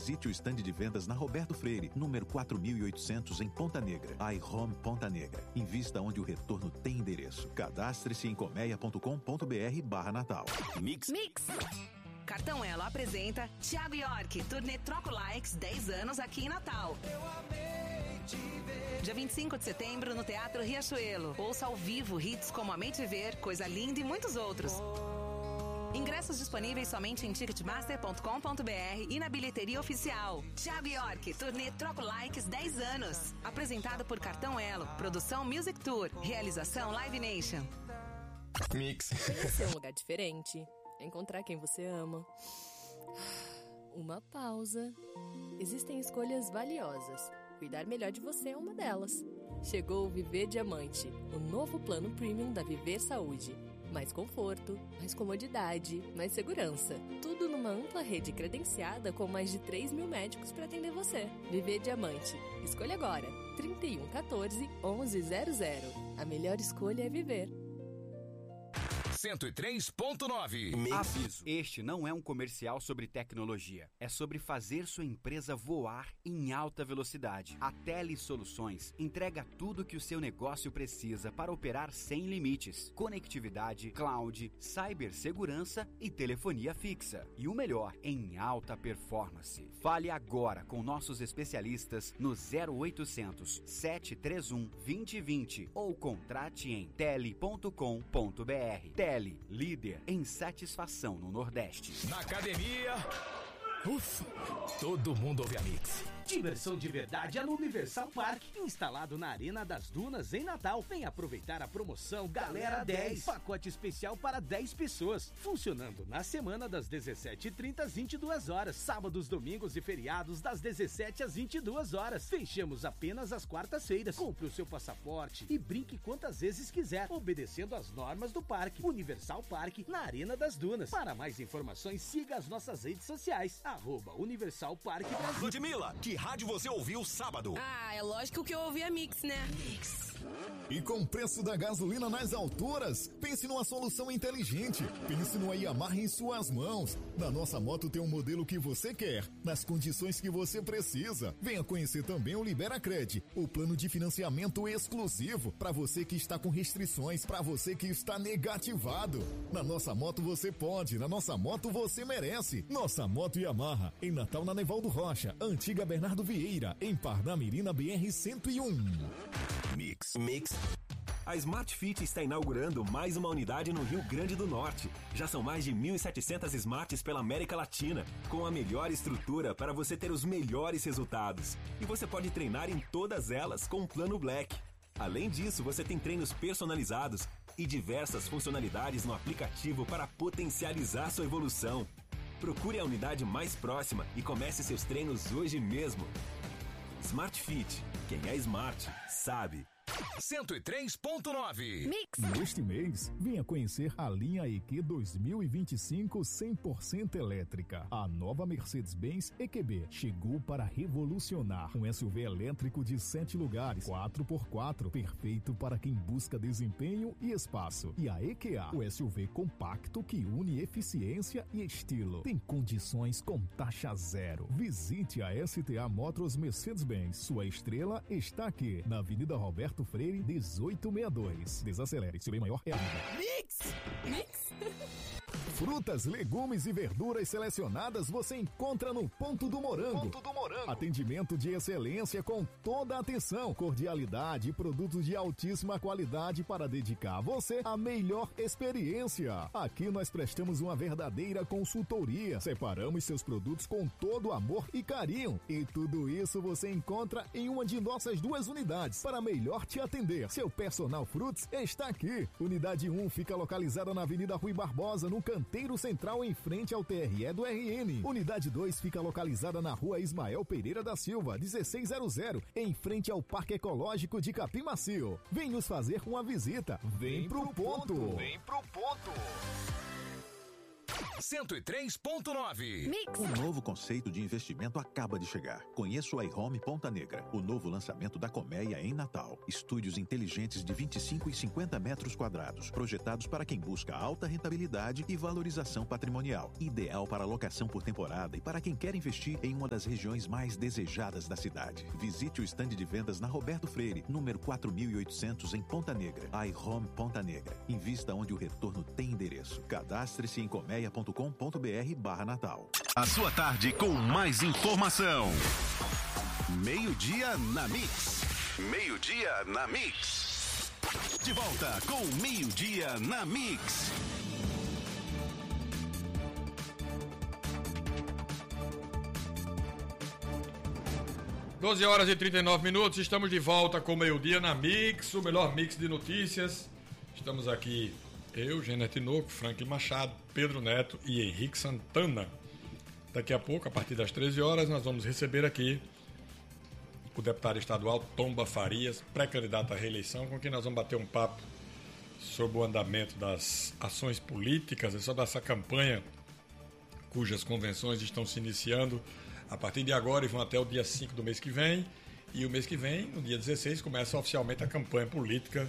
visite o estande de vendas na Roberto Freire, número 4800 em Ponta Negra. iHome Ponta Negra. Invista onde o retorno tem endereço. Cadastre-se em colmeia.com.br/Natal. Mix. Cartão Elo apresenta Thiago York, turnê Troco Likes 10 anos aqui em Natal. Eu amei te ver. Dia 25 de setembro no Teatro Riachuelo. Ouça ao vivo hits como Amei Te Ver, Coisa Linda e muitos outros. Ingressos disponíveis somente em ticketmaster.com.br e na bilheteria oficial. Thiago York, turnê Troco Likes 10 anos. Apresentado por Cartão Elo. Produção Music Tour. Realização Live Nation. Mix. Conhecer um lugar diferente. Encontrar quem você ama. Uma pausa. Existem escolhas valiosas. Cuidar melhor de você é uma delas. Chegou o Viver Diamante, o novo plano premium da Viver Saúde. Mais conforto, mais comodidade, mais segurança. Tudo numa ampla rede credenciada com mais de 3 mil médicos para atender você. Viver Diamante. Escolha agora. 3114 1100. A melhor escolha é viver. 103.9. Aviso: este não é um comercial sobre tecnologia. É sobre fazer sua empresa voar em alta velocidade. A Tele Soluções entrega tudo que o seu negócio precisa para operar sem limites. Conectividade, cloud, cibersegurança e telefonia fixa. E o melhor, em alta performance. Fale agora com nossos especialistas no 0800 731 2020 ou contrate em tele.com.br. Tele, líder em satisfação no Nordeste. Na academia, ufa, todo mundo ouve a Mix. Diversão de verdade é no Universal Park, instalado na Arena das Dunas, em Natal. Vem aproveitar a promoção Galera 10, pacote especial para 10 pessoas, funcionando na semana das 17h30 às 22 horas, sábados, domingos e feriados das 17 às 22 horas. Fechamos apenas às quartas-feiras. Compre o seu passaporte e brinque quantas vezes quiser, obedecendo às normas do parque. Universal Park, na Arena das Dunas. Para mais informações, siga as nossas redes sociais, @Universal Park Brasil. Ludmilla, que rádio você ouviu sábado? Ah, é lógico que eu ouvi a Mix, né? Mix. E com o preço da gasolina nas alturas, pense numa solução inteligente. Pense no Yamaha em suas mãos. Na nossa moto tem um modelo que você quer, nas condições que você precisa. Venha conhecer também o Liberacred, o plano de financiamento exclusivo para você que está com restrições, para você que está negativado. Na nossa moto você pode, na nossa moto você merece. Nossa Moto Yamaha, em Natal, na Nevaldo Rocha, antiga Bernardo Vieira, em Parnamirim, na BR-101. Mix. A Smart Fit está inaugurando mais uma unidade no Rio Grande do Norte. Já são mais de 1.700 Smarts pela América Latina, com a melhor estrutura para você ter os melhores resultados. E você pode treinar em todas elas com o Plano Black. Além disso, você tem treinos personalizados e diversas funcionalidades no aplicativo para potencializar sua evolução. Procure a unidade mais próxima e comece seus treinos hoje mesmo. Smart Fit. Quem é smart, sabe. 103.9. Mix. Neste mês, venha conhecer a linha EQ 2025 100% elétrica. A nova Mercedes-Benz EQB chegou para revolucionar. Um SUV elétrico de 7 lugares, 4x4, perfeito para quem busca desempenho e espaço. E a EQA, o SUV compacto que une eficiência e estilo. Tem condições com taxa zero. Visite a STA Motors Mercedes-Benz. Sua estrela está aqui, na Avenida Roberto Freire, 1862. Desacelere, seu bem maior é a vida. Mix. Frutas, legumes e verduras selecionadas você encontra no Ponto do Morango. Atendimento de excelência com toda a atenção, cordialidade e produtos de altíssima qualidade para dedicar a você a melhor experiência. Aqui nós prestamos uma verdadeira consultoria. Separamos seus produtos com todo amor e carinho. E tudo isso você encontra em uma de nossas 2 unidades para melhor te atender. Seu Personal Fruits está aqui. Unidade 1 fica localizada na Avenida Rui Barbosa, no Canteiro Central, em frente ao TRE do RN. Unidade 2 fica localizada na Rua Ismael Pereira da Silva, 1600, em frente ao Parque Ecológico de Capim Macio. Vem nos fazer uma visita. Vem pro ponto. 103.9. Mix. Um novo conceito de investimento acaba de chegar. Conheça o iHome Ponta Negra, o novo lançamento da Colmeia em Natal. Estúdios inteligentes de 25 e 50 metros quadrados, projetados para quem busca alta rentabilidade e valorização patrimonial. Ideal para locação por temporada e para quem quer investir em uma das regiões mais desejadas da cidade. Visite o estande de vendas na Roberto Freire, número 4800 em Ponta Negra. iHome Ponta Negra. Invista onde o retorno tem endereço. Cadastre-se em colmeia.com.br/Natal. A sua tarde com mais informação. Meio-dia na Mix. Meio-dia na Mix. De volta com Meio-dia na Mix. Doze horas e 39 minutos, estamos de volta com Meio-Dia na Mix, o melhor mix de notícias. Estamos aqui, eu, Gêner Tinoco, Franklin Machado, Pedro Neto e Henrique Santana. Daqui a pouco, a partir das 13 horas, nós vamos receber aqui o deputado estadual Tomba Farias, pré-candidato à reeleição, com quem nós vamos bater um papo sobre o andamento das ações políticas, sobre essa campanha cujas convenções estão se iniciando a partir de agora e vão até o dia 5 do mês que vem. E o mês que vem, no dia 16, começa oficialmente a campanha política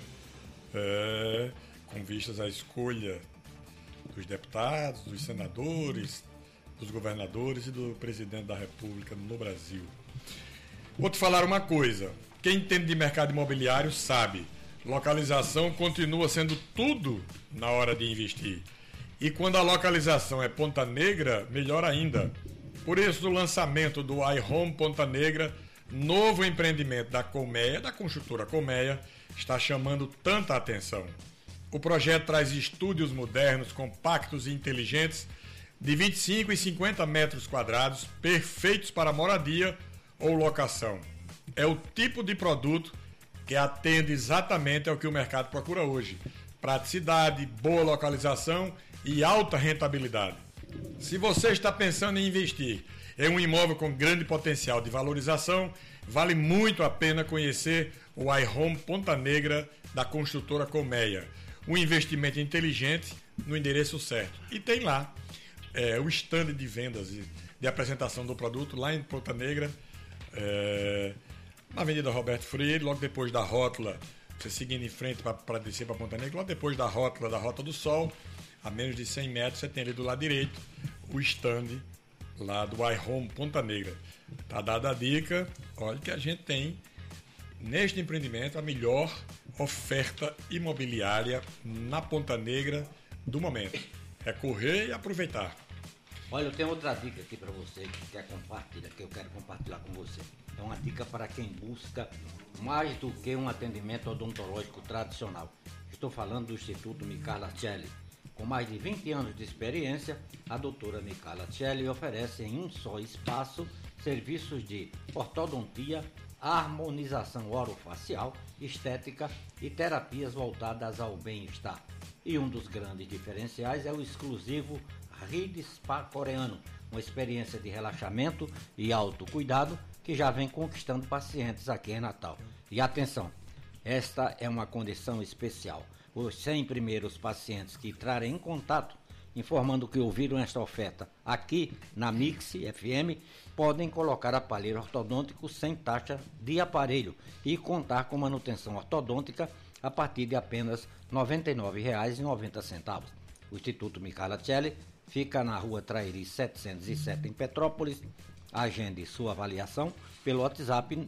com vistas à escolha dos deputados, dos senadores, dos governadores e do presidente da República no Brasil. Vou te falar uma coisa. Quem entende de mercado imobiliário sabe. Localização continua sendo tudo na hora de investir. E quando a localização é Ponta Negra, melhor ainda. Por isso, o lançamento do iHome Ponta Negra, novo empreendimento da Colmeia, da construtora Colmeia, está chamando tanta atenção. O projeto traz estúdios modernos, compactos e inteligentes, de 25 e 50 metros quadrados, perfeitos para moradia ou locação. É o tipo de produto que atende exatamente ao que o mercado procura hoje. Praticidade, boa localização e alta rentabilidade. Se você está pensando em investir em um imóvel com grande potencial de valorização, vale muito a pena conhecer o iHome Ponta Negra da construtora Colmeia. Um investimento inteligente no endereço certo. E tem lá o stand de vendas e de apresentação do produto lá em Ponta Negra, na Avenida Roberto Freire, logo depois da rótula, você seguindo em frente para descer para Ponta Negra, logo depois da rótula da Rota do Sol, a menos de 100 metros, você tem ali do lado direito o stand lá do iHome Ponta Negra. Tá dada a dica, olha que a gente tem neste empreendimento a melhor oferta imobiliária na Ponta Negra do momento. É correr e aproveitar. Olha, eu tenho outra dica aqui para você que eu quero compartilhar com você. É uma dica para quem busca mais do que um atendimento odontológico tradicional. Estou falando do Instituto Micala Celli. Com mais de 20 anos de experiência, a doutora Micala Celli oferece em um só espaço serviços de ortodontia, harmonização orofacial, estética e terapias voltadas ao bem-estar. E um dos grandes diferenciais é o exclusivo Ride Spa coreano, uma experiência de relaxamento e autocuidado que já vem conquistando pacientes aqui em Natal. E atenção, esta é uma condição especial. Os 100 primeiros pacientes que entrarem em contato, informando que ouviram esta oferta aqui na Mix FM, podem colocar aparelho ortodôntico sem taxa de aparelho e contar com manutenção ortodôntica a partir de apenas R$ 99,90. O Instituto Micala Celli fica na Rua Trairi 707 em Petrópolis. Agende sua avaliação pelo WhatsApp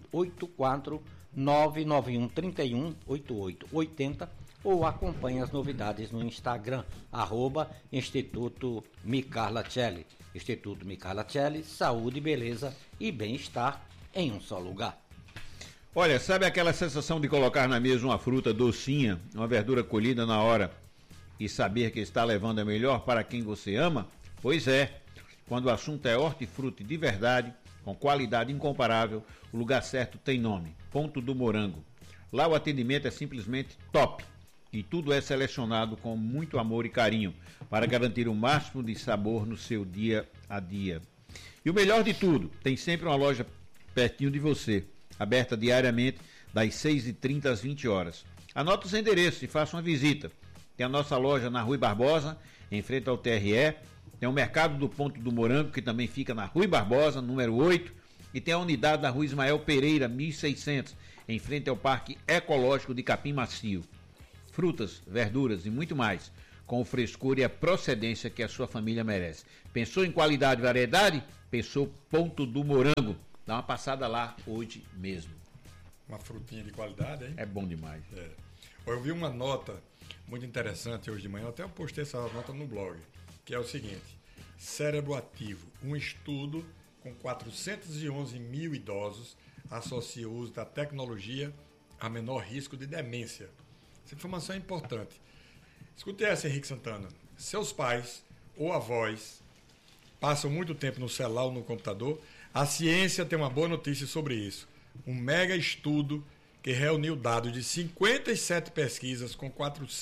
84991318880 ou acompanhe as novidades no Instagram, Instituto Micala Celli. Instituto Micala Celli, saúde, beleza e bem-estar em um só lugar. Olha, sabe aquela sensação de colocar na mesa uma fruta docinha, uma verdura colhida na hora e saber que está levando a melhor para quem você ama? Pois é, quando o assunto é hortifruti de verdade, com qualidade incomparável, o lugar certo tem nome, Ponto do Morango. Lá o atendimento é simplesmente top e tudo é selecionado com muito amor e carinho para garantir o máximo de sabor no seu dia a dia. E o melhor de tudo, tem sempre uma loja pertinho de você, aberta diariamente das 6h30 às 20 horas. Anote os endereços e faça uma visita. Tem a nossa loja na Rui Barbosa, em frente ao TRE, Tem o Mercado do Ponto do Morango, que também fica na Rui Barbosa, número 8, e tem a unidade da Rua Ismael Pereira, 1600, em frente ao Parque Ecológico de Capim Macio. Frutas, verduras e muito mais, com o frescor e a procedência que a sua família merece. Pensou em qualidade e variedade? Pensou Ponto do Morango. Dá uma passada lá hoje mesmo. Uma frutinha de qualidade, hein? É bom demais. É. Eu vi uma nota muito interessante hoje de manhã, até eu postei essa nota no blog, que é o seguinte: cérebro ativo, um estudo com 411 mil idosos associa o uso da tecnologia a menor risco de demência. Essa informação é importante. Escute essa, Henrique Santana. Seus pais ou avós passam muito tempo no celular ou no computador. A ciência tem uma boa notícia sobre isso. Um mega estudo que reuniu dados de 57 pesquisas com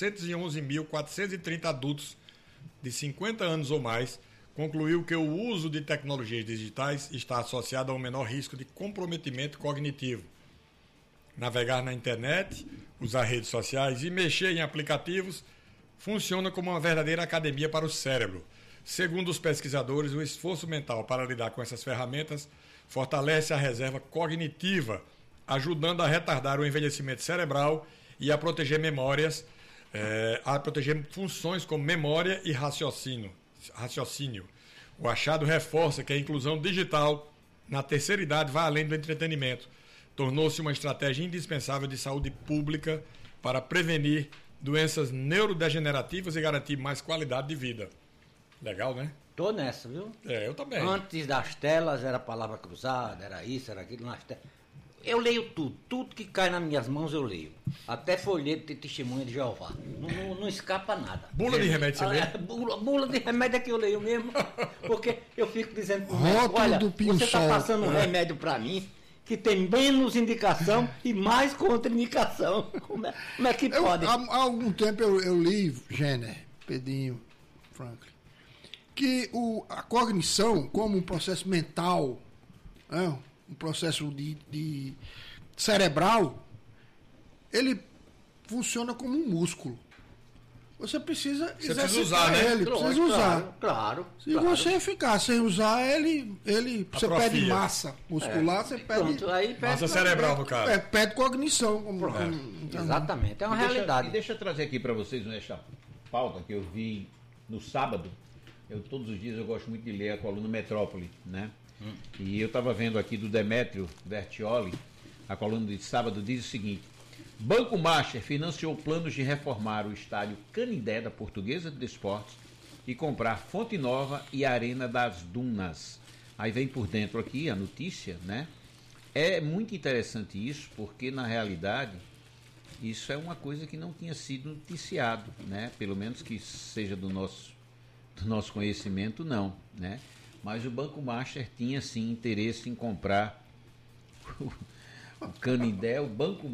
411.430 adultos de 50 anos ou mais, concluiu que o uso de tecnologias digitais está associado a um menor risco de comprometimento cognitivo. Navegar na internet, usar redes sociais e mexer em aplicativos funciona como uma verdadeira academia para o cérebro. Segundo os pesquisadores, o esforço mental para lidar com essas ferramentas fortalece a reserva cognitiva, ajudando a retardar o envelhecimento cerebral e a proteger memórias, a proteger funções como memória e raciocínio. O achado reforça que a inclusão digital na terceira idade vai além do entretenimento. Tornou-se uma estratégia indispensável de saúde pública para prevenir doenças neurodegenerativas e garantir mais qualidade de vida. Legal, né? Tô nessa, viu? É, eu também. Antes das telas era palavra cruzada, era isso, era aquilo. Nas telas. Eu leio tudo que cai nas minhas mãos eu leio. Até folheto de testemunha de Jeová. Não escapa nada. Bula de remédio você lê? Bula de remédio é que eu leio mesmo. Porque eu fico dizendo pro médico, olha, você está passando um remédio para mim que tem menos indicação e mais contraindicação. Como é que pode? Há algum tempo eu li, Jenner, Pedrinho, Franklin, que a cognição, como um processo mental, um processo de cerebral, ele funciona como um músculo. Você precisa usar, né? ele, precisa usar. Claro. Se você ficar sem usar ele você perde massa muscular, você perde... Pronto, aí massa cerebral, no caso. Perde cognição. Exatamente, é uma realidade. Deixa eu trazer aqui para vocês essa pauta que eu vi no sábado. Todos os dias eu gosto muito de ler a coluna Metrópole, né? E eu estava vendo aqui do Demétrio Bertioli, a coluna de sábado diz o seguinte: Banco Master financiou planos de reformar o estádio Canindé da Portuguesa de Desportos e comprar Fonte Nova e Arena das Dunas. Aí vem por dentro aqui a notícia, né? É muito interessante isso, porque na realidade isso é uma coisa que não tinha sido noticiado, né? Pelo menos que seja do nosso conhecimento, não, né? Mas o Banco Master tinha sim interesse em comprar o Canindé, o Banco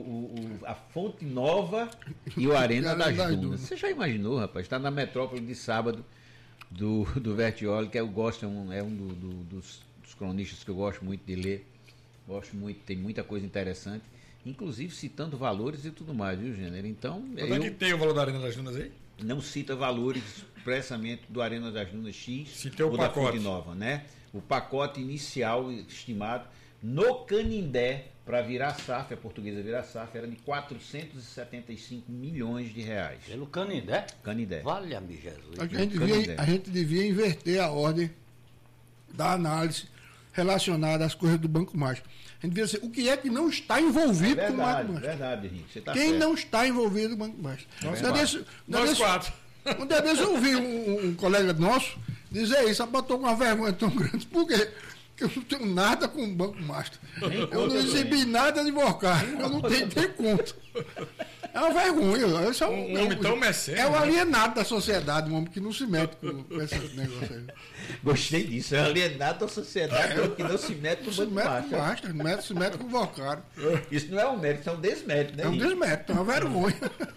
a Fonte Nova e o Arena das Dunas. Você já imaginou, rapaz? Está na Metrópole de sábado do Bertioli, que eu gosto, é um dos cronistas que eu gosto muito de ler. Gosto muito, tem muita coisa interessante, inclusive citando valores e tudo mais, viu, Gênero? Então, quanto é que tem o valor da Arena das Dunas aí? Não cita valores expressamente do Arena das Dunas X ou da Fonte Nova, né? O pacote inicial estimado no Canindé para virar SAF, a Portuguesa virar SAF, era de 475 milhões de reais. Pelo Canindé? Canindé. Valha-me Jesus. A gente devia inverter a ordem da análise relacionada às coisas do Banco Master. A gente devia dizer o que é que não está envolvido com o Banco Master. Verdade, Henrique. Você tá Quem certo. não está envolvido com o Banco Master. Nós quatro. Um dia desse eu ouvi um colega nosso dizer isso, botou com uma vergonha tão grande. Por quê? Porque eu não tenho nada com o Banco Master. Eu não recebi nada de Vorcar. Eu não tenho nem conta. É uma vergonha. Esse é um homem tão mecênio. É um alienado da sociedade, um homem que não se mete com esses negócios aí. Gostei disso. É um alienado da sociedade que não se mete com o Banco Master. Se mete com o Vorcar. Isso não é um mérito, isso é um desmérito, né? É um desmérito, é uma vergonha.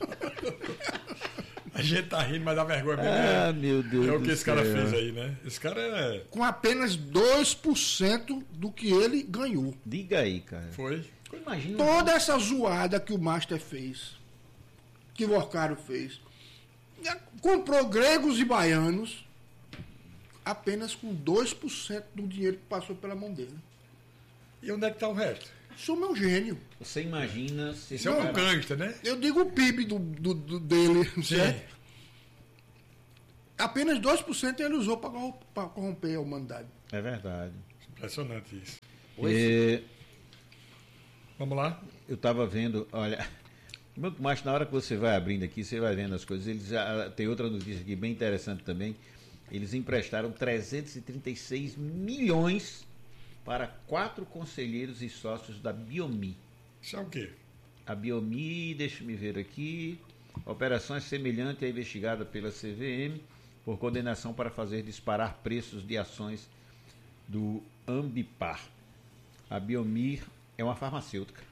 A gente tá rindo, mas dá vergonha mesmo. Meu Deus. É o que esse cara fez aí, né? Esse cara é. Com apenas 2% do que ele ganhou. Diga aí, cara. Foi. Imagina. Toda essa zoada que o Master fez, que o Vorcaro fez, comprou gregos e baianos, apenas com 2% do dinheiro que passou pela mão dele. E onde é que está o resto? Soma é um gênio. Você imagina... Se isso é um gangster, né? Eu digo o PIB dele, certo? Apenas 2% ele usou para corromper a humanidade. É verdade. Impressionante isso. Vamos lá? Eu estava vendo, olha... Mas na hora que você vai abrindo aqui, você vai vendo as coisas. Eles tem outra notícia aqui bem interessante também. Eles emprestaram 336 milhões para 4 conselheiros e sócios da Biomi. Isso é o quê? A Biomi, deixa-me ver aqui, operação é semelhante à investigada pela CVM por condenação para fazer disparar preços de ações do Ambipar. A Biomi é uma farmacêutica.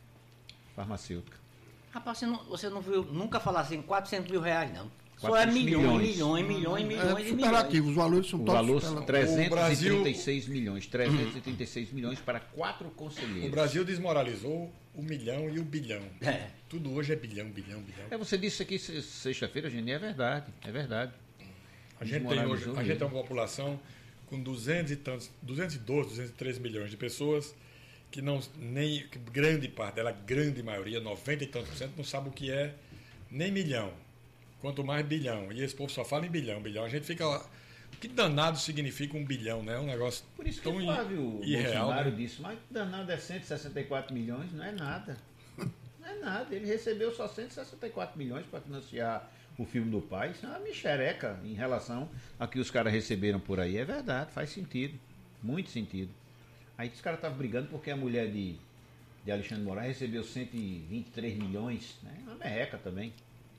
Rapaz, você não viu nunca falar assim, 400 mil reais, não. Só 400 é milhões. Superlativos, os valores são todos superlativos. 336 milhões. 336 milhões para 4 conselheiros. O Brasil desmoralizou o milhão e o bilhão. Tudo hoje é bilhão. Você disse aqui sexta-feira, Geni, é verdade. A gente tem uma população com 212, 213 milhões de pessoas que grande parte dela, grande maioria, 90 e tantos %, não sabe o que é nem milhão. Quanto mais bilhão. E esse povo só fala em bilhão. A gente fica lá. Que danado significa um bilhão, né? Um negócio por isso que tão o Flávio irreal. Bolsonaro disse, mas danado é 164 milhões, não é nada. Não é nada. Ele recebeu só 164 milhões para financiar o filme do pai. Isso é uma mexereca em relação a que os caras receberam por aí. É verdade, faz sentido. Muito sentido. Aí os caras estavam brigando porque a mulher de Alexandre Moraes recebeu 123 milhões. Né? Uma merreca também.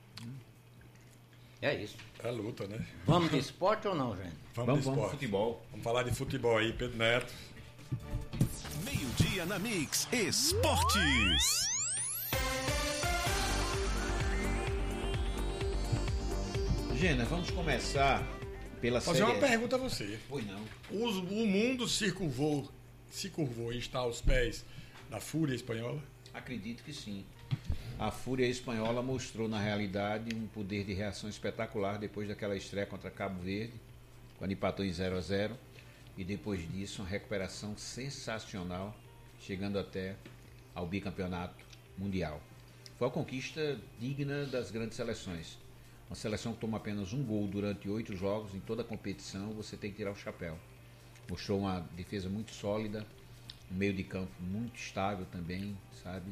É isso. É luta, né? Vamos de esporte ou não, gente? Vamos de futebol. Vamos falar de futebol aí, Pedro Neto. Meio-dia na Mix Esportes. Gena, vamos começar pela fazer série... uma pergunta a você. Pois não. O mundo se curvou e está aos pés da Fúria Espanhola? Acredito que sim. A Fúria Espanhola mostrou, na realidade, um poder de reação espetacular depois daquela estreia contra Cabo Verde, quando empatou em 0-0, e depois disso uma recuperação sensacional, chegando até ao bicampeonato mundial. Foi uma conquista digna das grandes seleções. Uma seleção que toma apenas um gol durante 8 jogos, em toda a competição, você tem que tirar o chapéu. Mostrou uma defesa muito sólida, um meio de campo muito estável também, sabe?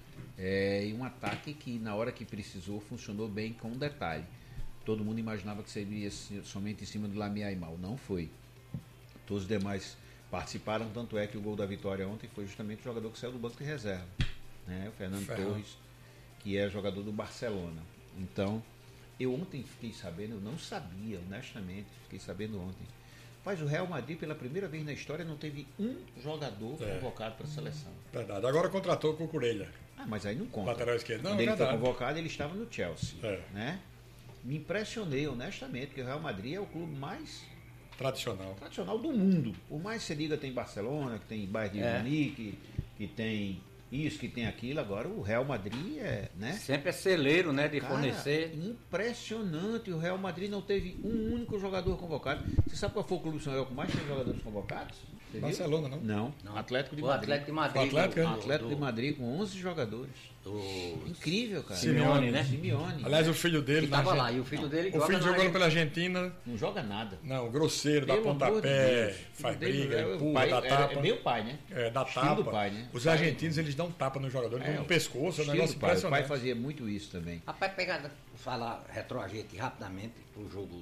E um ataque que, na hora que precisou, funcionou bem, com um detalhe. Todo mundo imaginava que seria somente em cima do Lamine Yamal. Não foi. Todos os demais participaram, tanto é que o gol da vitória ontem foi justamente o jogador que saiu do banco de reserva, né? O Fernando Torres, que é jogador do Barcelona. Então, eu ontem fiquei sabendo, eu não sabia, honestamente, fiquei sabendo ontem. Mas o Real Madrid, pela primeira vez na história, não teve um jogador convocado para a seleção. Verdade. Agora contratou o Cucurella. Mas aí não conta. Lateral esquerdo. Não, quando ele foi convocado, ele estava no Chelsea. Né? Me impressionei, honestamente, porque o Real Madrid é o clube mais tradicional do mundo. Por mais que você diga, tem Barcelona, que tem Bayern de Munique, que tem isso, que tem aquilo. Agora o Real Madrid né? Sempre é celeiro, né, de fornecer. Impressionante. O Real Madrid não teve um único jogador convocado. Você sabe qual foi o clube espanhol que mais tem jogadores convocados? Você Barcelona, viu? Não. Atlético de o Madrid. Atlético de Madrid. Atlético de Madrid com 11 jogadores. Incrível, cara. Simeone, né? Simeone. Aliás, o filho dele... Estava lá, e o filho dele jogando pela Argentina. Não joga nada. Não, grosseiro, dá pontapé, faz briga, empurra, dá tapa. É meu pai, né? Dá tapa. Do pai, né? Os argentinos, eles dão tapa no jogador, no pescoço, é um negócio impressionante. O pai fazia muito isso também. Rapaz, falar retroagente rapidamente pro jogo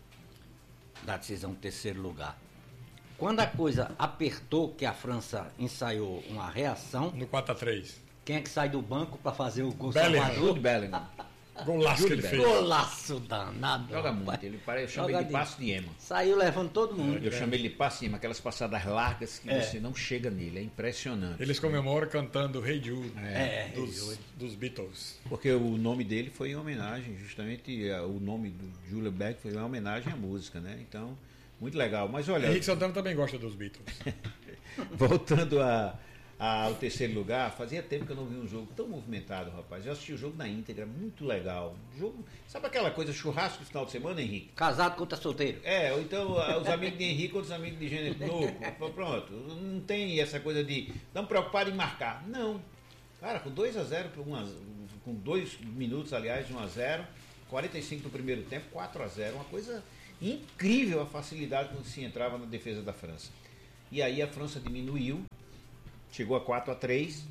da decisão do terceiro lugar. Quando a coisa apertou, que a França ensaiou uma reação... No 4-3. Quem é que sai do banco para fazer o gol? Jude Bellingham. Golaço que ele fez. Golaço danado. Joga muito. Eu chamo ele de passe de ema. Saiu levando todo mundo. Eu chamo ele de passe de ema, aquelas passadas largas que você não chega nele. É impressionante. Eles comemoram cantando Hey Jude dos Beatles. Porque o nome dele foi em homenagem, justamente o nome do Jules Beck foi uma homenagem à música, né? Então, muito legal. Mas olha... Henrique Santana também gosta dos Beatles. Voltando ao terceiro lugar, fazia tempo que eu não vi um jogo tão movimentado, rapaz. Eu assisti o jogo na íntegra, muito legal. Jogo, sabe aquela coisa, churrasco no final de semana, Henrique? Casado contra solteiro. Ou então os amigos de Henrique contra os amigos de Gênero Novo. Pronto, não tem essa coisa de não preocupado em marcar. Não. Cara, com 2-0, com 2 minutos, aliás, de 1-0, 45 no primeiro tempo, 4-0, uma coisa incrível a facilidade com que se entrava na defesa da França. E aí a França diminuiu, chegou a 4-3,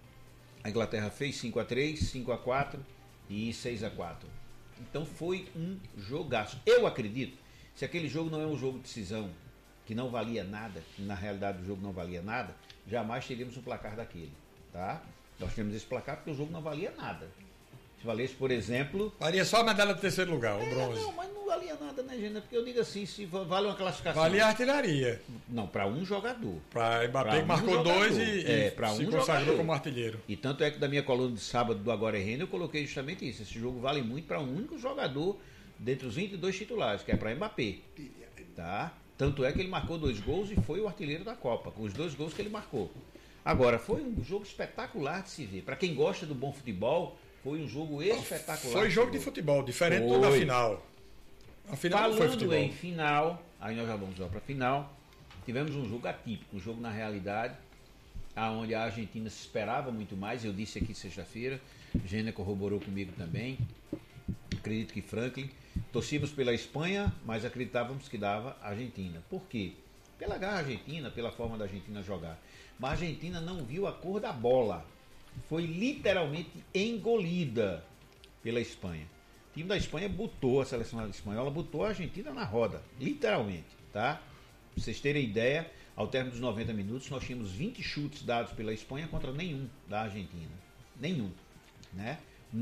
a Inglaterra fez 5-3, 5-4 e 6-4. Então foi um jogaço. Eu acredito, se aquele jogo não é um jogo de decisão, que não valia nada, que na realidade o jogo não valia nada, jamais teríamos um placar daquele, tá? Nós temos esse placar porque o jogo não valia nada. Se valesse, por exemplo... Valia só a medalha do terceiro lugar, o bronze. Não, mas não valia nada, né, gente? Porque eu digo assim, se vale uma classificação... Valia a artilharia. Não, para um jogador. Para Mbappé, que marcou 2 e se consagrou jogador. como artilheiro. E tanto é que da minha coluna de sábado do Agora é Renda, eu coloquei justamente isso. Esse jogo vale muito para um único jogador dentre os 22 titulares, que é para Mbappé. Tá? Tanto é que ele marcou 2 gols e foi o artilheiro da Copa, com os 2 gols que ele marcou. Agora, foi um jogo espetacular de se ver. Para quem gosta do bom futebol... Foi um jogo espetacular. Foi jogo de futebol, diferente da final. A final Falando não foi futebol. Em final, aí nós já vamos para a final, tivemos um jogo atípico, um jogo na realidade, onde a Argentina se esperava muito mais, eu disse aqui sexta-feira, Gênia corroborou comigo também, acredito que Franklin, torcíamos pela Espanha, mas acreditávamos que dava a Argentina. Por quê? Pela garra argentina, pela forma da Argentina jogar. Mas a Argentina não viu a cor da bola. Foi literalmente engolida pela Espanha. O time da Espanha botou, a seleção espanhola botou a Argentina na roda, literalmente, tá? Pra vocês terem ideia, ao término dos 90 minutos, nós tínhamos 20 chutes dados pela Espanha contra nenhum da Argentina. Nenhum, né?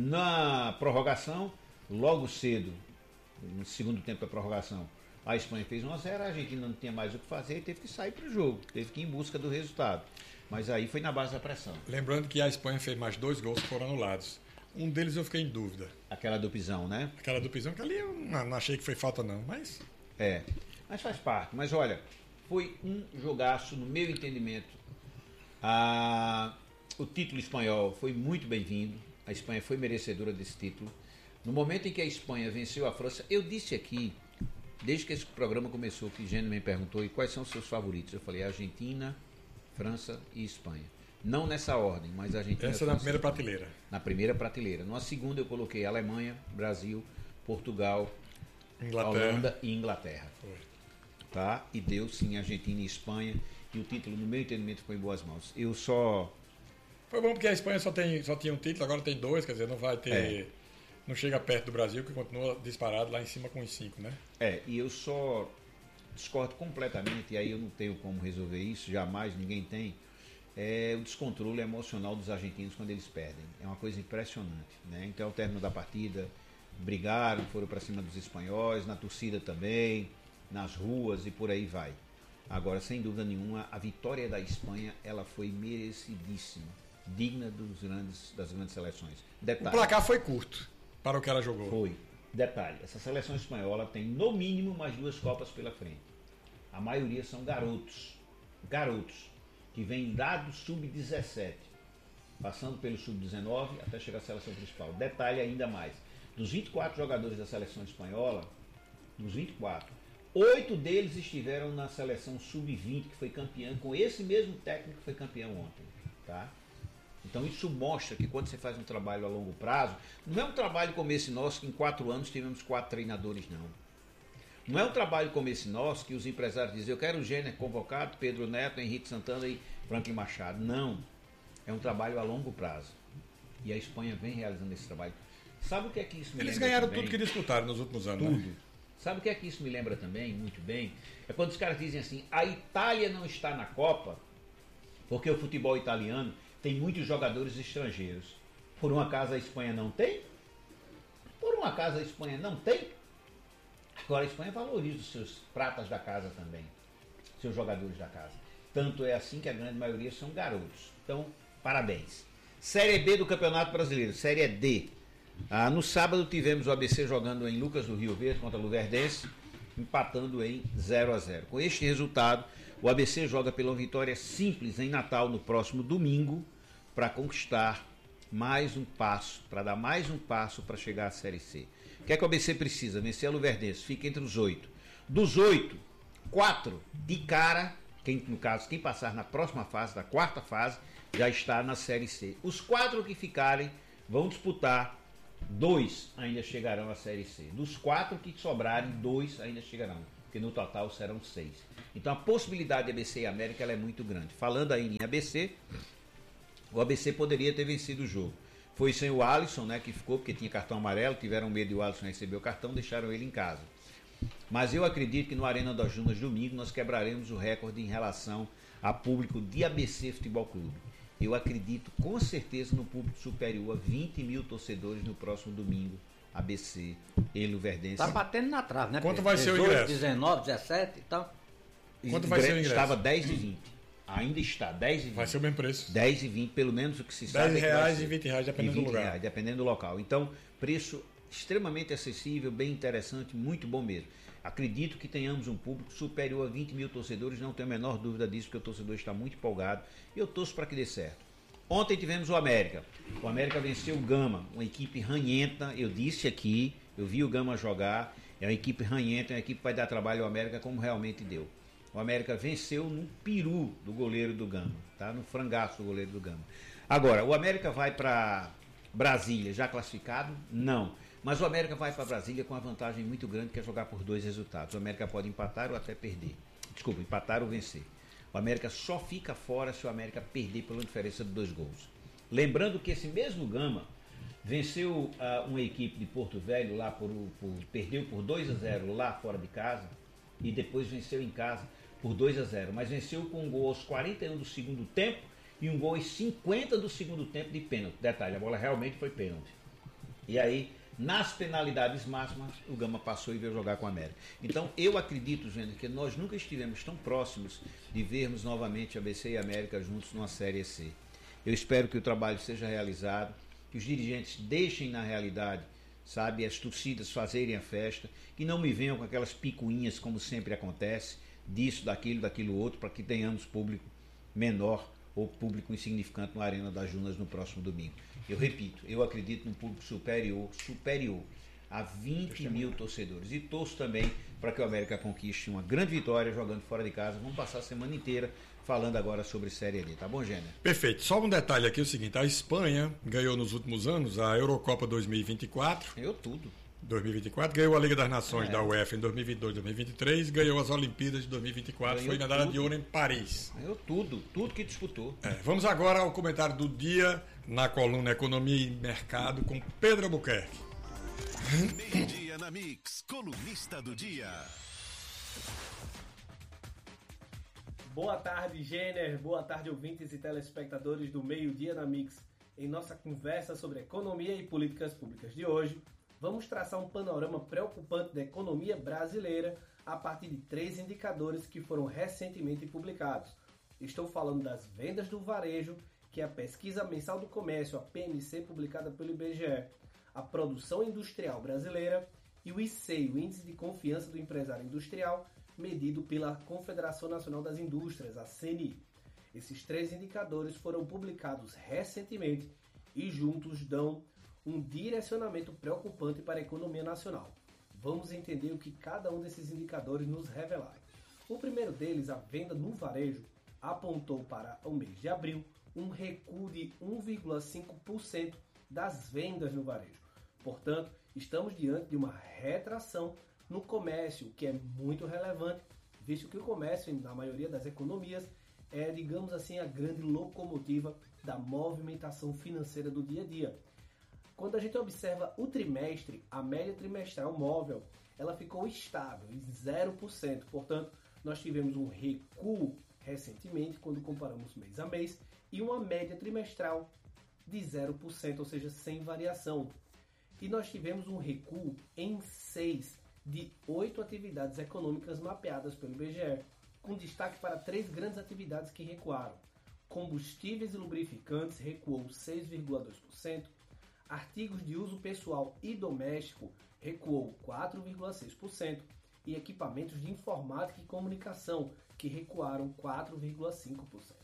Na prorrogação, logo cedo, no segundo tempo da prorrogação, a Espanha fez 1-0, a Argentina não tinha mais o que fazer e teve que sair para o jogo, teve que ir em busca do resultado. Mas aí foi na base da pressão. Lembrando que a Espanha fez mais 2 gols que foram anulados. Um deles eu fiquei em dúvida. Aquela do Pisão, né? Aquela do Pisão, que ali eu não achei que foi falta não, mas... Mas faz parte. Mas olha, foi um jogaço, no meu entendimento. O título espanhol foi muito bem-vindo. A Espanha foi merecedora desse título. No momento em que a Espanha venceu a França, eu disse aqui, desde que esse programa começou, que Gênio me perguntou, e quais são os seus favoritos? Eu falei, Argentina, França e Espanha. Não nessa ordem, mas a Argentina... Essa é na primeira prateleira. Na primeira prateleira. Na segunda eu coloquei Alemanha, Brasil, Portugal, Holanda e Inglaterra. Foi. Tá? E deu sim Argentina e Espanha. E o título, no meu entendimento, foi em boas mãos. Foi bom porque a Espanha só tinha um título, agora tem 2, quer dizer, não vai ter... Não chega perto do Brasil, que continua disparado lá em cima com os 5, né? E eu só discordo completamente, e aí eu não tenho como resolver isso, jamais, ninguém tem, o descontrole emocional dos argentinos quando eles perdem. É uma coisa impressionante, né? Então, ao término da partida, brigaram, foram para cima dos espanhóis, na torcida também, nas ruas e por aí vai. Agora, sem dúvida nenhuma, a vitória da Espanha, ela foi merecidíssima, digna das grandes seleções. Detalhe, o placar foi curto para o que ela jogou. Foi. Detalhe, essa seleção espanhola tem no mínimo mais 2 Copas pela frente. A maioria são garotos, que vêm lá do Sub-17, passando pelo Sub-19 até chegar à seleção principal. Detalhe ainda mais, dos 24 jogadores da seleção espanhola, dos 24, 8 deles estiveram na seleção Sub-20, que foi campeã com esse mesmo técnico que foi campeão ontem, tá? Então isso mostra que quando você faz um trabalho a longo prazo, não é um trabalho como esse nosso que em 4 anos tivemos 4 treinadores, não. Não é um trabalho como esse nosso que os empresários dizem, eu quero o Gênero convocado, Pedro Neto, Henrique Santana e Franklin Machado. Não. É um trabalho a longo prazo. E a Espanha vem realizando esse trabalho. Sabe o que é que isso me lembra? Eles ganharam também? tudo que disputaram nos últimos anos. Tudo. Né? Sabe o que é que isso me lembra também, muito bem? É quando os caras dizem assim, a Itália não está na Copa porque o futebol italiano tem muitos jogadores estrangeiros. Por um acaso a Espanha não tem? Por um acaso a Espanha não tem? Agora a Espanha valoriza os seus pratas da casa também, seus jogadores da casa. Tanto é assim que a grande maioria são garotos. Então, parabéns. Série B do Campeonato Brasileiro, Série D. No sábado tivemos o ABC jogando em Lucas do Rio Verde contra o Luverdense, empatando em 0-0. Com este resultado, O ABC joga pela vitória simples em Natal no próximo domingo para conquistar mais um passo, para dar mais um passo para chegar à Série C. O que é que o ABC precisa? Vencer a Luverdense, fica entre os 8. Dos 8, 4 de cara, no caso, quem passar na próxima fase, da quarta fase, já está na Série C. Os 4 que ficarem vão disputar, 2 ainda chegarão à Série C. Dos 4 que sobrarem, 2 ainda chegarão, porque no total serão 6. Então a possibilidade de ABC e América ela é muito grande. Falando aí em ABC, o ABC poderia ter vencido o jogo. Foi sem o Alisson, né, que ficou porque tinha cartão amarelo, tiveram medo de o Alisson receber o cartão, deixaram ele em casa. Mas eu acredito que no Arena das Dunas domingo nós quebraremos o recorde em relação a público de ABC Futebol Clube. Eu acredito com certeza no público superior a 20 mil torcedores no próximo domingo, ABC e Luverdense. Tá batendo na trave, né? Quanto vai ser o ingresso? 19, 17 e tal. Quanto vai ser o ingresso? Estava 10 e 20. Ainda está 10 e 20. Vai ser o mesmo preço. 10 e 20, pelo menos o que se sabe. R$10 e R$20, dependendo do lugar. Reais, dependendo do local. Então, preço extremamente acessível, bem interessante, muito bom mesmo. Acredito que tenhamos um público superior a 20 mil torcedores, não tenho a menor dúvida disso, porque o torcedor está muito empolgado e eu torço para que dê certo. Ontem tivemos o América. O América venceu o Gama, uma equipe ranhenta, eu disse aqui, eu vi o Gama jogar, é uma equipe ranhenta, é uma equipe que vai dar trabalho ao América como realmente deu. O América venceu no peru do goleiro do Gama, tá? No frangaço do goleiro do Gama. Agora, o América vai para Brasília já classificado? Não. Mas o América vai para Brasília com uma vantagem muito grande, que é jogar por 2 resultados. O América pode empatar ou até perder. Desculpa, empatar ou vencer. O América só fica fora se o América perder pela diferença de 2 gols. Lembrando que esse mesmo Gama venceu uma equipe de Porto Velho, lá perdeu por 2-0 lá fora de casa, e depois venceu em casa por 2-0. Mas venceu com um gol aos 41 do segundo tempo e um gol aos 50 do segundo tempo de pênalti. Detalhe, a bola realmente foi pênalti. E aí, nas penalidades máximas, o Gama passou e veio jogar com a América. Então, eu acredito, gente, que nós nunca estivemos tão próximos de vermos novamente ABC e América juntos numa Série C. Eu espero que o trabalho seja realizado, que os dirigentes deixem na realidade, sabe, as torcidas fazerem a festa, que não me venham com aquelas picuinhas como sempre acontece, disso, daquilo outro, para que tenhamos público menor ou público insignificante no Arena das Dunas no próximo domingo. Eu repito, eu acredito num público superior a 20 mil torcedores. E torço também para que o América conquiste uma grande vitória jogando fora de casa. Vamos passar a semana inteira falando agora sobre Série D. Tá bom, Gêner? Perfeito. Só um detalhe aqui, é o seguinte. A Espanha ganhou nos últimos anos a Eurocopa 2024. Ganhou tudo. 2024, ganhou a Liga das Nações da UEFA em 2022, 2023, ganhou as Olimpíadas de 2024, foi medalha de ouro em Paris. Ganhou tudo que disputou. Vamos agora ao comentário do dia na coluna Economia e Mercado com Pedro Albuquerque. Meio-dia na Mix, colunista do dia. Boa tarde, Gêner. Boa tarde, ouvintes e telespectadores do Meio-dia na Mix. Em nossa conversa sobre economia e políticas públicas de hoje, vamos traçar um panorama preocupante da economia brasileira a partir de 3 indicadores que foram recentemente publicados. Estou falando das vendas do varejo, que é a pesquisa mensal do comércio, a PMC, publicada pelo IBGE, a produção industrial brasileira e o ICEI, o Índice de Confiança do Empresário Industrial, medido pela Confederação Nacional das Indústrias, a CNI. Esses 3 indicadores foram publicados recentemente e juntos dão um direcionamento preocupante para a economia nacional. Vamos entender o que cada um desses indicadores nos revelaram. O primeiro deles, a venda no varejo, apontou para o mês de abril um recuo de 1,5% das vendas no varejo. Portanto, estamos diante de uma retração no comércio, o que é muito relevante, visto que o comércio, na maioria das economias, é, digamos assim, a grande locomotiva da movimentação financeira do dia a dia. Quando a gente observa o trimestre, a média trimestral móvel, ela ficou estável, em 0%. Portanto, nós tivemos um recuo recentemente, quando comparamos mês a mês, e uma média trimestral de 0%, ou seja, sem variação. E nós tivemos um recuo em 6 de 8 atividades econômicas mapeadas pelo IBGE, com destaque para 3 grandes atividades que recuaram. Combustíveis e lubrificantes recuou 6,2%, artigos de uso pessoal e doméstico recuou 4,6% e equipamentos de informática e comunicação que recuaram 4,5%.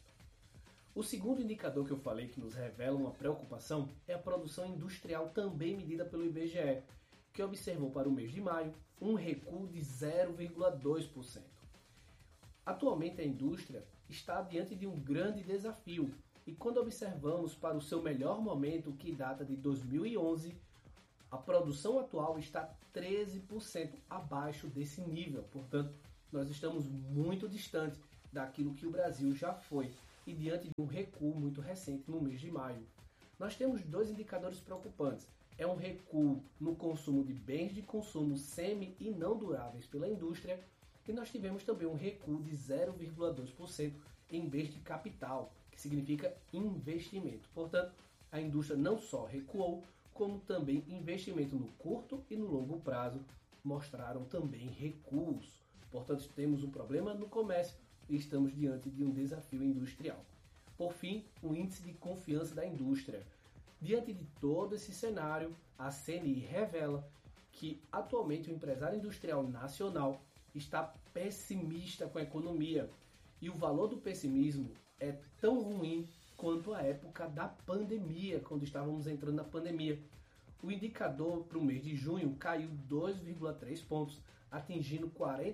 O segundo indicador que eu falei que nos revela uma preocupação é a produção industrial, também medida pelo IBGE, que observou para o mês de maio um recuo de 0,2%. Atualmente a indústria está diante de um grande desafio e quando observamos para o seu melhor momento, que data de 2011, a produção atual está 13% abaixo desse nível. Portanto, nós estamos muito distante daquilo que o Brasil já foi e diante de um recuo muito recente no mês de maio. Nós temos dois indicadores preocupantes. É um recuo no consumo de bens de consumo semi e não duráveis pela indústria e nós tivemos também um recuo de 0,2% em bens de capital, que significa investimento. Portanto, a indústria não só recuou, como também investimento no curto e no longo prazo mostraram também recuos. Portanto, temos um problema no comércio e estamos diante de um desafio industrial. Por fim, o índice de confiança da indústria. Diante de todo esse cenário, a CNI revela que atualmente o empresário industrial nacional está pessimista com a economia e o valor do pessimismo é tão ruim quanto a época da pandemia, quando estávamos entrando na pandemia. O indicador para o mês de junho caiu 2,3 pontos, atingindo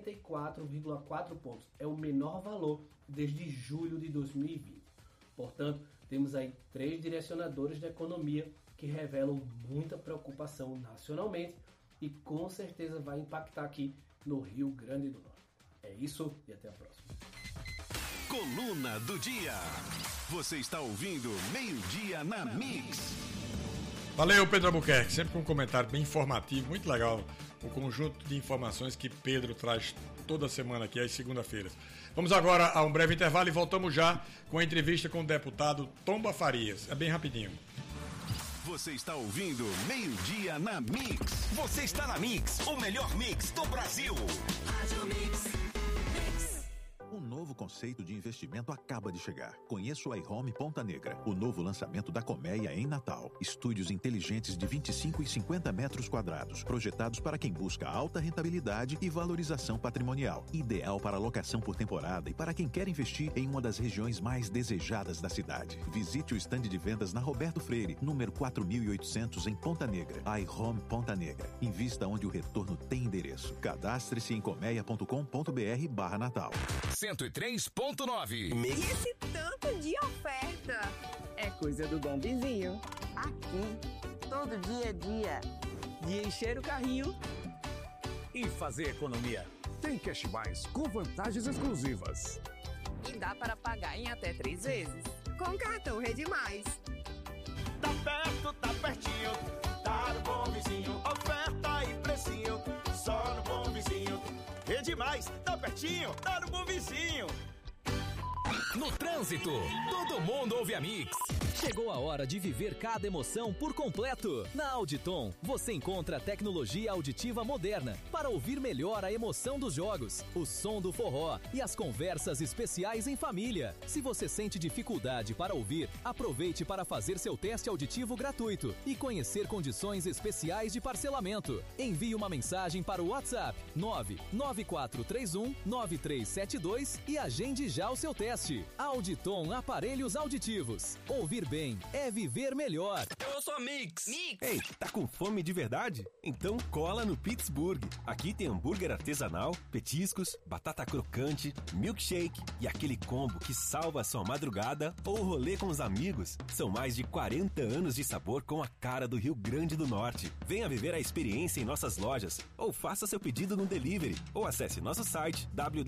44,4 pontos. É o menor valor desde julho de 2020. Portanto, temos aí 3 direcionadores da economia que revelam muita preocupação nacionalmente e com certeza vai impactar aqui no Rio Grande do Norte. É isso e até a próxima. Coluna do Dia. Você está ouvindo Meio-Dia na Mix. Valeu, Pedro Albuquerque, sempre com um comentário bem informativo, muito legal, o conjunto de informações que Pedro traz toda semana aqui, às segunda-feiras. Vamos agora a um breve intervalo e voltamos já com a entrevista com o deputado Tomba Farias. É bem rapidinho. Você está ouvindo Meio-Dia na Mix. Você está na Mix, o melhor mix do Brasil. Rádio Mix. Um novo conceito de investimento acaba de chegar. Conheça o iHome Ponta Negra, o novo lançamento da Colmeia em Natal. Estúdios inteligentes de 25 e 50 metros quadrados, projetados para quem busca alta rentabilidade e valorização patrimonial. Ideal para locação por temporada e para quem quer investir em uma das regiões mais desejadas da cidade. Visite o estande de vendas na Roberto Freire, número 4800 em Ponta Negra. iHome Ponta Negra. Invista onde o retorno tem endereço. Cadastre-se em colmeia.com.br/Natal. 103.9. E esse tanto de oferta? É coisa do Bom Vizinho. Aqui, todo dia é dia de encher o carrinho e fazer economia. Tem Cash Mais com vantagens exclusivas. E dá para pagar em até 3 vezes. Com cartão Rede Mais. Tá perto, tá pertinho. Tá no Bom Vizinho. Oferta e precinho. Só no Bom Vizinho. Rede Mais, tá pertinho, tá no Bom Vizinho. No trânsito, todo mundo ouve a Mix. Chegou a hora de viver cada emoção por completo. Na Auditon, você encontra a tecnologia auditiva moderna para ouvir melhor a emoção dos jogos, o som do forró e as conversas especiais em família. Se você sente dificuldade para ouvir, aproveite para fazer seu teste auditivo gratuito e conhecer condições especiais de parcelamento. Envie uma mensagem para o WhatsApp 99431-9372 e agende já o seu teste. Auditon Aparelhos Auditivos. Ouvir bem é viver melhor. Eu sou a Mix. Ei, tá com fome de verdade? Então cola no Pittsburgh. Aqui tem hambúrguer artesanal, petiscos, batata crocante, milkshake e aquele combo que salva a sua madrugada ou rolê com os amigos. São mais de 40 anos de sabor com a cara do Rio Grande do Norte. Venha viver a experiência em nossas lojas ou faça seu pedido no delivery ou acesse nosso site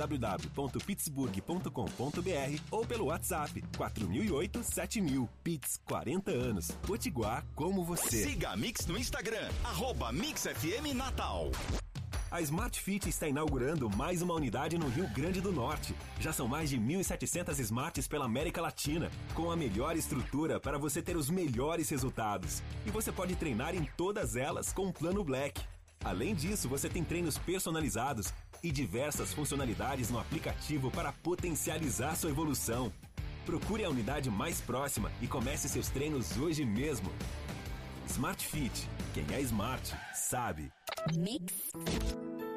www.pittsburgh.com.br ou pelo WhatsApp 4008-7000. Pitts, 40 anos. Potiguar como você. Siga a Mix no Instagram, @MixFM Natal. A Smart Fit está inaugurando mais uma unidade no Rio Grande do Norte. Já são mais de 1.700 Smarts pela América Latina, com a melhor estrutura para você ter os melhores resultados. E você pode treinar em todas elas com o Plano Black. Além disso, você tem treinos personalizados e diversas funcionalidades no aplicativo para potencializar sua evolução. Procure a unidade mais próxima e comece seus treinos hoje mesmo. Smart Fit. Quem é smart, sabe. Mix.